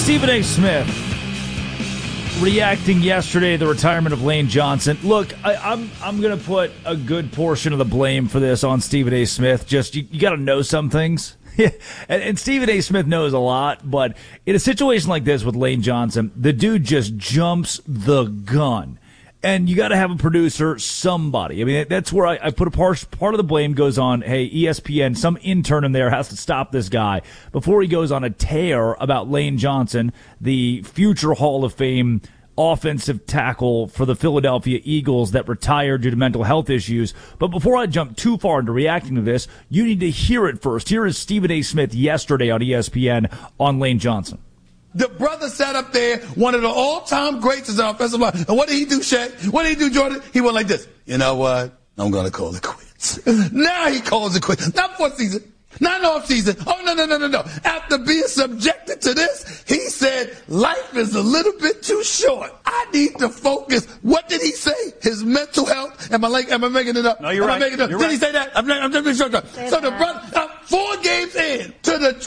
Stephen A. Smith reacting yesterday to the retirement of Lane Johnson. Look, I'm going to put a good portion of the blame for this on Stephen A. Smith. Just you got to know some things. and Stephen A. Smith knows a lot, but in a situation like this with Lane Johnson, the dude just jumps the gun. And you got to have a producer, somebody. I mean, that's where I put a part of the blame goes on, hey, ESPN, some intern in there has to stop this guy before he goes on a tear about Lane Johnson, the future Hall of Fame offensive tackle for the Philadelphia Eagles that retired due to mental health issues. But before I jump too far into reacting to this, you need to hear it first. Here is Stephen A. Smith yesterday on ESPN on Lane Johnson. The brother sat up there, one of the all-time greats as an offensive line. And what did he do, Shaq? What did he do, Jordan? He went like this. You know what? I'm going to call it quits. Now he calls it quits. Not for season. Not off season. Oh, no. After being subjected to this, he said, life is a little bit too short. I need to focus. What did he say? His mental health. Am I making it up? No, you're right. Did he say that? I'm just making sure. So the brother, 4 games in to the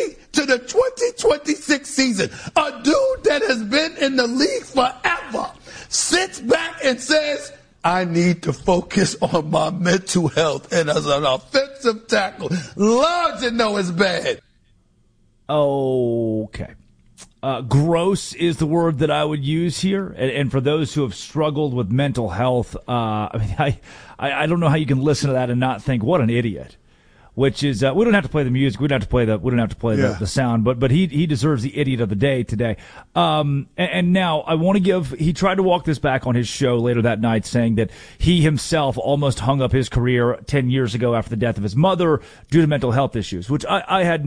2026 season, a dude that has been in the league forever sits back and says, I need to focus on my mental health. And as an offensive tackle, Lord, you know it's bad. Okay. Gross is the word that I would use here. And for those who have struggled with mental health, I don't know how you can listen to that and not think, what an idiot. Which is, we don't have to play the music. We don't have to play the sound, but he deserves the idiot of the day today. And now I want to he tried to walk this back on his show later that night, saying that he himself almost hung up his career 10 years ago after the death of his mother due to mental health issues, which I had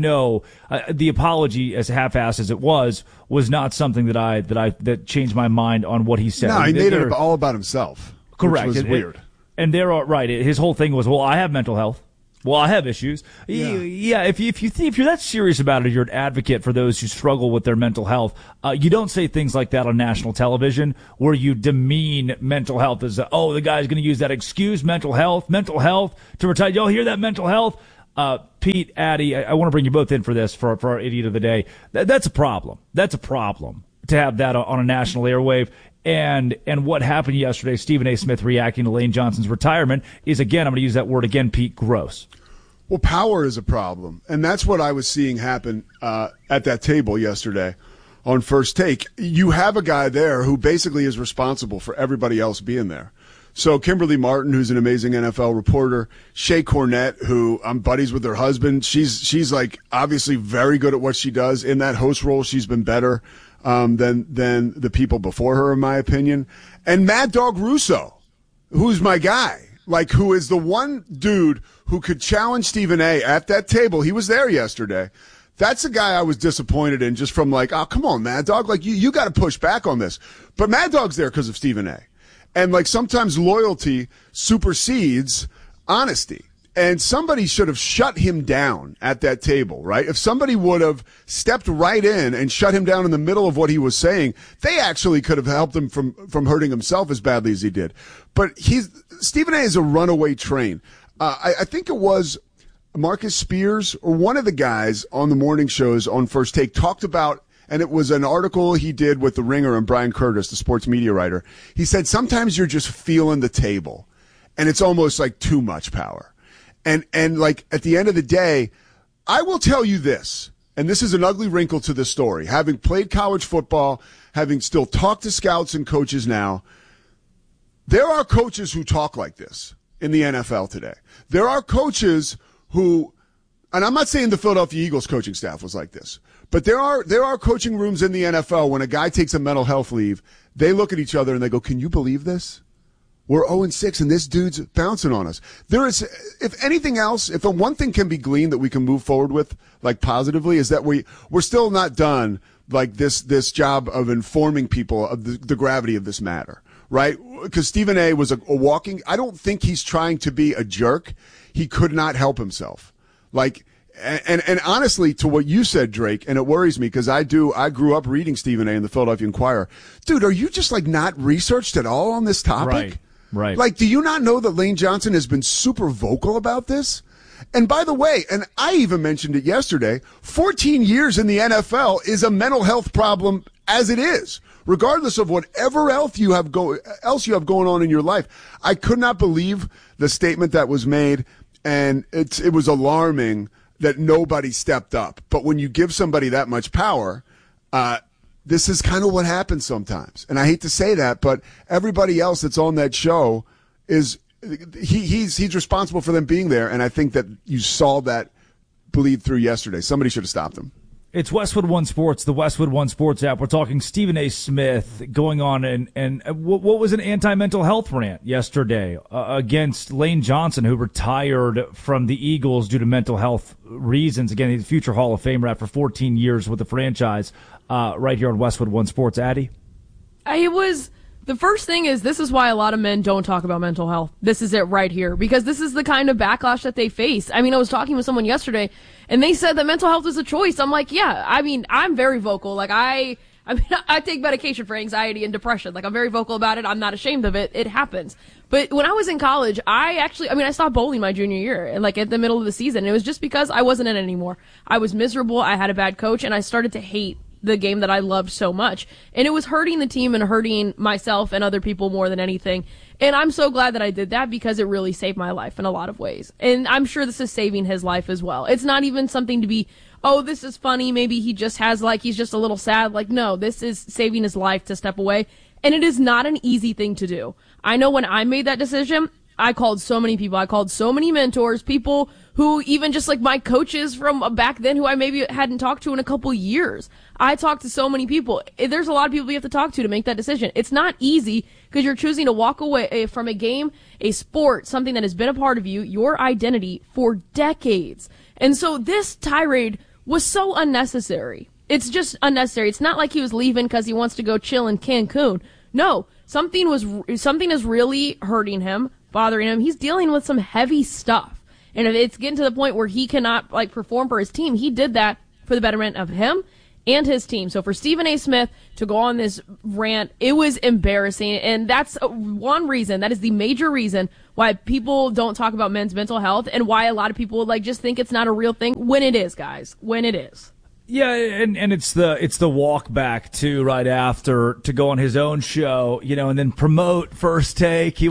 the apology, as half-assed as it was not something that changed my mind on what he said. No, he made it all about himself. Correct. Which was weird. And they're all right. His whole thing was, well, I have mental health. Well, I have issues. Yeah. If you're that serious about it, you're an advocate for those who struggle with their mental health. You don't say things like that on national television, where you demean mental health as, the guy's going to use that excuse, mental health to retire. Y'all hear that, mental health? Pete, Addy, I want to bring you both in for this, for our idiot of the day. That's a problem. That's a problem to have that on a national airwave. And what happened yesterday, Stephen A. Smith reacting to Lane Johnson's retirement, is, again, I'm going to use that word again, Pete, gross. Well, power is a problem, and that's what I was seeing happen at that table yesterday on First Take. You have a guy there who basically is responsible for everybody else being there. So Kimberly Martin, who's an amazing NFL reporter, Shea Cornett, who I'm buddies with her husband, she's like obviously very good at what she does. In that host role, she's been better than the people before her, in my opinion. And Mad Dog Russo, who's my guy, like, who is the one dude who could challenge Stephen A. at that table. He was there yesterday. That's a guy I was disappointed in, just from like, oh, come on, Mad Dog. Like, you got to push back on this. But Mad Dog's there because of Stephen A. And, like, sometimes loyalty supersedes honesty. And somebody should have shut him down at that table, right? If somebody would have stepped right in and shut him down in the middle of what he was saying, they actually could have helped him from hurting himself as badly as he did. But Stephen A. is a runaway train. I think it was Marcus Spears or one of the guys on the morning shows on First Take talked about, and it was an article he did with The Ringer and Brian Curtis, the sports media writer. He said, sometimes you're just feeling the table, and it's almost like too much power. And like, at the end of the day, I will tell you this, and this is an ugly wrinkle to the story. Having played college football, having still talked to scouts and coaches now, there are coaches who talk like this in the NFL today. There are coaches who, and I'm not saying the Philadelphia Eagles coaching staff was like this, but there are coaching rooms in the NFL when a guy takes a mental health leave, they look at each other and they go, can you believe this? We're 0-6 and this dude's bouncing on us. There is, if anything else, if one thing can be gleaned that we can move forward with, like positively, is that we're still not done, like this job of informing people of the gravity of this matter, right? Because Stephen A. was a walking, I don't think he's trying to be a jerk. He could not help himself. Like, and honestly, to what you said, Drake, and it worries me because I grew up reading Stephen A. in the Philadelphia Inquirer. Dude, are you just like not researched at all on this topic? Right. Like, do you not know that Lane Johnson has been super vocal about this? And by the way, and I even mentioned it yesterday, 14 years in the NFL is a mental health problem as it is, regardless of whatever else you have going on in your life. I could not believe the statement that was made, and it was alarming that nobody stepped up. But when you give somebody that much power, this is kind of what happens sometimes. And I hate to say that, but everybody else that's on that show he's responsible for them being there. And I think that you saw that bleed through yesterday. Somebody should have stopped him. It's Westwood One Sports, the Westwood One Sports app. We're talking Stephen A. Smith going on and what was an anti-mental health rant yesterday against Lane Johnson, who retired from the Eagles due to mental health reasons. Again, he's a future Hall of Famer after 14 years with the franchise. Right here on Westwood One Sports. Addy? The first thing is, this is why a lot of men don't talk about mental health. This is it right here, because this is the kind of backlash that they face. I mean, I was talking with someone yesterday, and they said that mental health is a choice. I'm like, yeah, I mean, I'm very vocal. Like, I take medication for anxiety and depression. Like, I'm very vocal about it. I'm not ashamed of it. It happens. But when I was in college, I stopped bowling my junior year, and like at the middle of the season. And it was just because I wasn't in it anymore. I was miserable. I had a bad coach, and I started to hate the game that I loved so much. And it was hurting the team and hurting myself and other people more than anything. And I'm so glad that I did that, because it really saved my life in a lot of ways. And I'm sure this is saving his life as well. It's not even something to be, oh, this is funny. Maybe he just has he's just a little sad. Like, no, this is saving his life to step away. And it is not an easy thing to do. I know when I made that decision, I called so many people. I called so many mentors, people who even just like my coaches from back then who I maybe hadn't talked to in a couple years. I talked to so many people. There's a lot of people you have to talk to make that decision. It's not easy, because you're choosing to walk away from a game, a sport, something that has been a part of you, your identity for decades. And so this tirade was so unnecessary. It's just unnecessary. It's not like he was leaving because he wants to go chill in Cancun. No, something is really hurting him, bothering him. He's dealing with some heavy stuff. And if it's getting to the point where he cannot perform for his team, he did that for the betterment of him and his team. So for Stephen A. Smith to go on this rant, it was embarrassing. And that's one reason, that is the major reason why people don't talk about men's mental health, and why a lot of people just think it's not a real thing, when it is, guys, when it is. Yeah, and it's the walk back too, right after, to go on his own show, and then promote First Take. He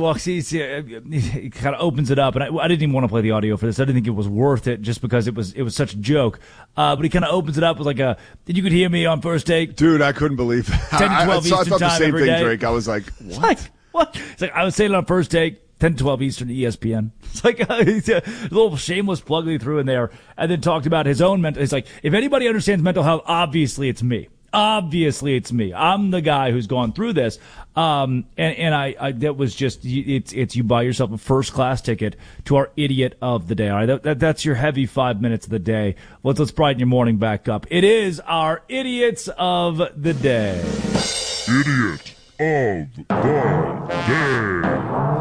kind of opens it up, and I didn't even want to play the audio for this. I didn't think it was worth it, just because it was such a joke. But he kind of opens it up with did you could hear me on First Take? Dude, I couldn't believe that. 10 to 12 Eastern I thought the time same every thing, day. Drake. I was like, what? What? It's I was saying it on First Take. 10 to 12 Eastern, ESPN. It's a little shameless plug that he threw in there, and then talked about his own mental. He's like, if anybody understands mental health, obviously it's me. Obviously it's me. I'm the guy who's gone through this. And I that was just, it's you buy yourself a first class ticket to our idiot of the day. All right. That's your heavy 5 minutes of the day. Let's brighten your morning back up. It is our idiots of the day. Idiot of the day.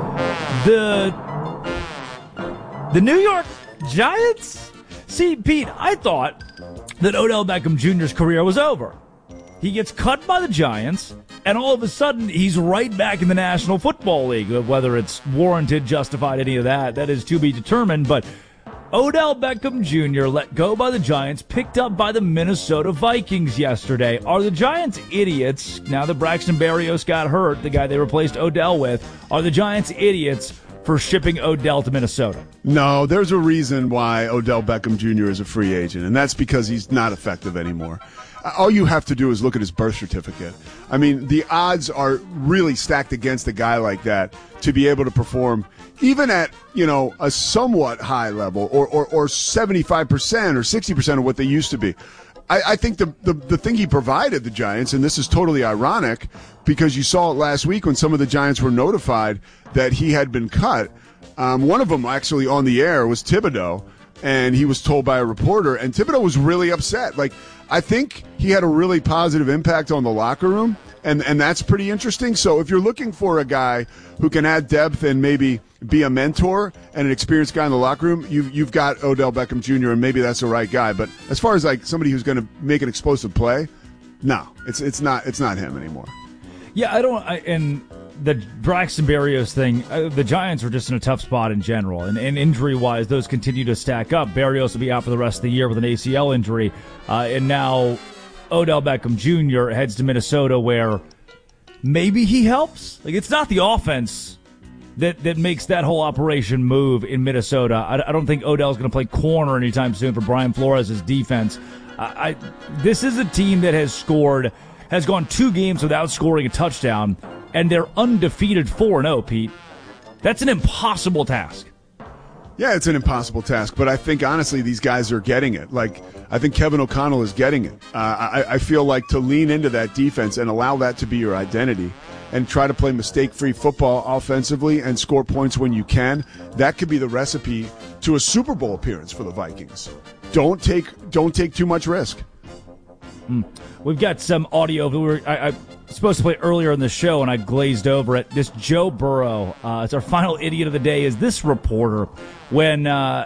The New York Giants? See, Pete, I thought that Odell Beckham Jr.'s career was over. He gets cut by the Giants, and all of a sudden, he's right back in the National Football League. Whether it's warranted, justified, any of that is to be determined. But Odell Beckham Jr. let go by the Giants, picked up by the Minnesota Vikings yesterday. Are the Giants idiots, now that Braxton Berrios got hurt, the guy they replaced Odell with, are the Giants idiots for shipping Odell to Minnesota? No, there's a reason why Odell Beckham Jr. is a free agent, and that's because he's not effective anymore. All you have to do is look at his birth certificate. I mean, the odds are really stacked against a guy like that to be able to perform even at, a somewhat high level or 75% or 60% of what they used to be. I think the thing he provided the Giants, and this is totally ironic because you saw it last week when some of the Giants were notified that he had been cut. One of them actually on the air was Thibodeau, and he was told by a reporter, and Thibodeau was really upset. I think he had a really positive impact on the locker room, and that's pretty interesting. So if you're looking for a guy who can add depth and maybe be a mentor and an experienced guy in the locker room, you've got Odell Beckham Jr., and maybe that's the right guy. But as far as somebody who's going to make an explosive play, no, it's not him anymore. Yeah, and the Braxton Berrios thing, the Giants were just in a tough spot in general. And injury-wise, those continue to stack up. Berrios will be out for the rest of the year with an ACL injury. And now Odell Beckham Jr. heads to Minnesota where maybe he helps. Like, it's not the offense that makes that whole operation move in Minnesota. I don't think Odell's going to play corner anytime soon for Brian Flores' defense. This is a team that has gone 2 games without scoring a touchdown, and they're undefeated 4-0, Pete. That's an impossible task. Yeah, it's an impossible task, but I think, honestly, these guys are getting it. Like, I think Kevin O'Connell is getting it. I feel like to lean into that defense and allow that to be your identity and try to play mistake-free football offensively and score points when you can, that could be the recipe to a Super Bowl appearance for the Vikings. Don't take too much risk. We've got some audio. I supposed to play earlier in the show, and I glazed over it. This Joe Burrow, it's our final idiot of the day, is this reporter when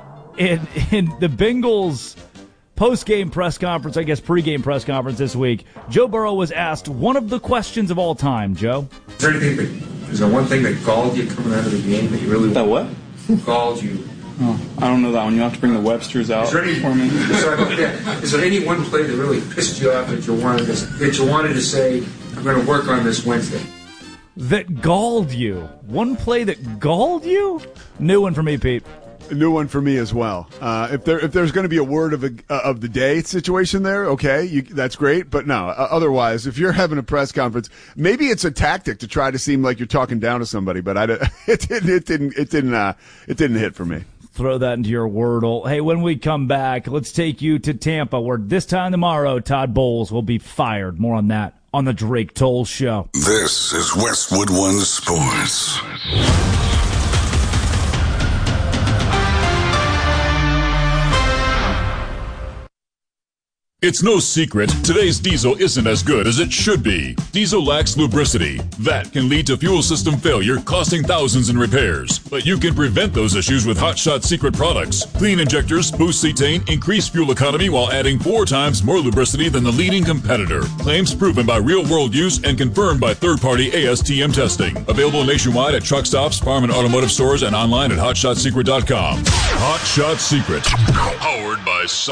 in the Bengals post-game press conference, I guess pre-game press conference this week, Joe Burrow was asked one of the questions of all time, Joe. Is there one thing that galled you coming out of the game that you really... That what? Galled you? Oh, I don't know that one. You have to bring the Websters out for me. Is there any one play that really pissed you off that you wanted to say, I'm going to work on this Wednesday? That galled you? One play that galled you? New one for me, Pete. A new one for me as well. If there's going to be a word of the day situation there, okay, that's great. But no, otherwise, if you're having a press conference, maybe it's a tactic to try to seem like you're talking down to somebody. But it didn't hit for me. Throw that into your Wordle. Hey, when we come back, let's take you to Tampa, where this time tomorrow, Todd Bowles will be fired. More on that on the Drake Toll Show. This is Westwood One Sports. It's no secret, today's diesel isn't as good as it should be. Diesel lacks lubricity. That can lead to fuel system failure, costing thousands in repairs. But you can prevent those issues with Hot Shot Secret products. Clean injectors, boost cetane, increase fuel economy while adding 4 times more lubricity than the leading competitor. Claims proven by real-world use and confirmed by third-party ASTM testing. Available nationwide at truck stops, farm and automotive stores, and online at hotshotsecret.com. Hot Shot Secret. Powered by